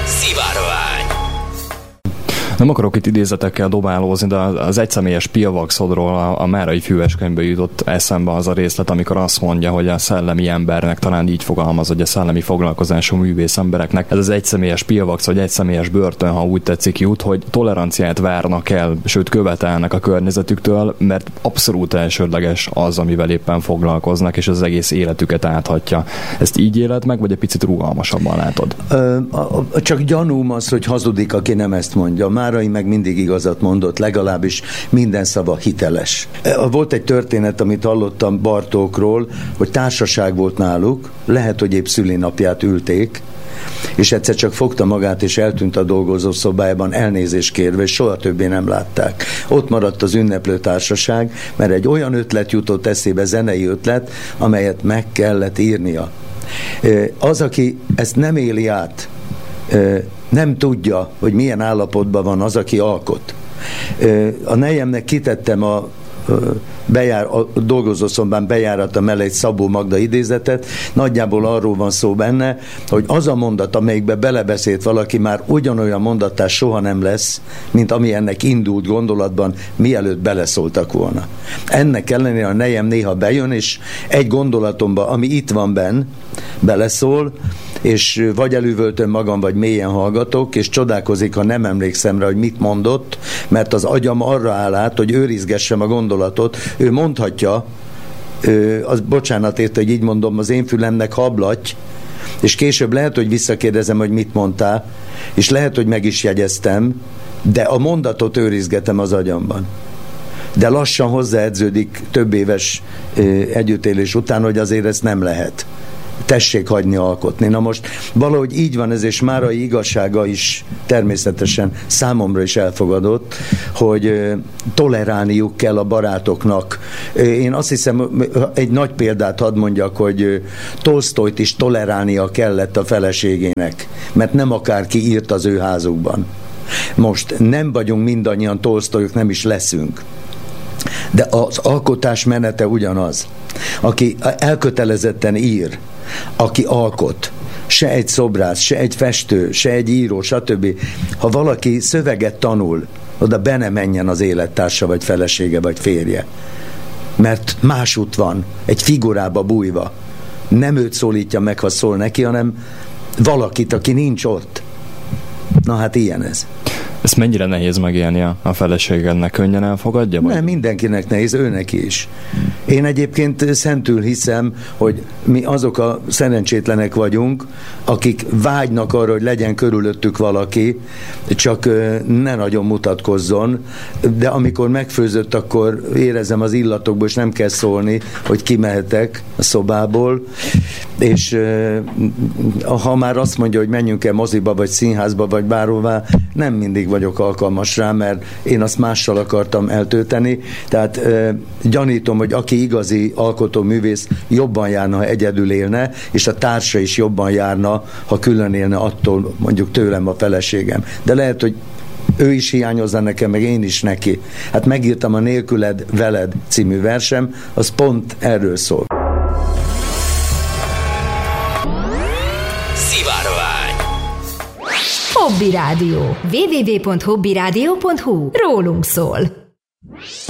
Szivárvány. Nem akarok itt idézetekkel dobálózni, de az egyszemélyes Pilvaxodról a Márai Füveskönyvből jutott eszembe az a részlet, amikor azt mondja, hogy a szellemi embernek, talán így fogalmaz, hogy a szellemi foglalkozású művész embereknek ez az egyszemélyes Pilvax, vagy egyszemélyes börtön, ha úgy tetszik, jut, hogy toleranciát várnak el, sőt követelnek a környezetüktől, mert abszolút elsődleges az, amivel éppen foglalkoznak, és az egész életüket áthatja. Ezt így éled meg, vagy egy picit rugalmasabban látod? Csak gyanúm az, hogy hazudik, aki nem ezt mondja. Márai meg mindig igazat mondott, legalábbis minden szava hiteles. Volt egy történet, amit hallottam Bartókról, hogy társaság volt náluk, lehet, hogy épp szülinapját ülték, és egyszer csak fogta magát, és eltűnt a dolgozó szobájában elnézést kérve, és soha többé nem látták. Ott maradt az ünneplő társaság, mert egy olyan ötlet jutott eszébe, zenei ötlet, amelyet meg kellett írnia. Az, aki ezt nem éli át, nem tudja, hogy milyen állapotban van az, aki alkot. A nejemnek kitettem a dolgozószobán bejárata mellé egy Szabó Magda idézetet, nagyjából arról van szó benne, hogy az a mondat, amelyikbe belebeszélt valaki, már ugyanolyan mondattá soha nem lesz, mint ami ennek indult gondolatban, mielőtt beleszóltak volna. Ennek ellenére a nejem néha bejön, és egy gondolatomba, ami itt van benn, beleszól, és vagy elüvöltöm magam, vagy mélyen hallgatok, és csodálkozik, ha nem emlékszem rá, hogy mit mondott, mert az agyam arra áll át, hogy őrizgessem a gondolatot. Ő mondhatja, az bocsánat érte, hogy így mondom, az én fülemnek hablaty, és később lehet, hogy visszakérdezem, hogy mit mondtál, és lehet, hogy meg is jegyeztem, de a mondatot őrizgetem az agyamban. De lassan hozzáedződik több éves együttélés után, hogy azért ezt nem lehet. Tessék hagyni alkotni. Na most valahogy így van ez, és Márai igazsága is természetesen számomra is elfogadott, hogy tolerálniuk kell a barátoknak. Én azt hiszem, egy nagy példát hadd mondjak, hogy Tolsztojt is tolerálnia kellett a feleségének, mert nem akárki írt az ő házukban. Most nem vagyunk mindannyian Tolsztojok, nem is leszünk. De az alkotás menete ugyanaz. Aki elkötelezetten ír, aki alkot, se egy szobrász, se egy festő, se egy író, stb. Ha valaki szöveget tanul, oda be ne menjen az élettársa, vagy felesége, vagy férje. Mert másút van, egy figurába bújva. Nem őt szólítja meg, ha szól neki, hanem valakit, aki nincs ott. Na hát ilyen ez. Ezt mennyire nehéz megélni a feleségednek? Könnyen elfogadja? Nem, mindenkinek nehéz, őnek is. Én egyébként szentül hiszem, hogy mi azok a szerencsétlenek vagyunk, akik vágynak arra, hogy legyen körülöttük valaki, csak ne nagyon mutatkozzon, de amikor megfőzött, akkor érezem az illatokból, és nem kell szólni, hogy kimehetek a szobából, és ha már azt mondja, hogy menjünk el moziba, vagy színházba, vagy bárhová, nem mindig vagyok alkalmas rá, mert én azt mással akartam eltölteni, tehát gyanítom, hogy aki igazi alkotóművész jobban járna, ha egyedül élne, és a társa is jobban járna, ha külön élne attól, mondjuk tőlem a feleségem. De lehet, hogy ő is hiányozza nekem, meg én is neki. Hát megírtam a Nélküled, veled című versem, az pont erről szól. Hobby Rádió. www.hobbyradio.hu. Rólunk szól.